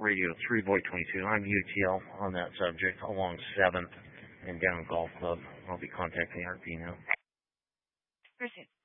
Radio 3 Void 22. I'm UTL on that subject along 7th and down Golf Club. I'll be contacting RP now. Proceed.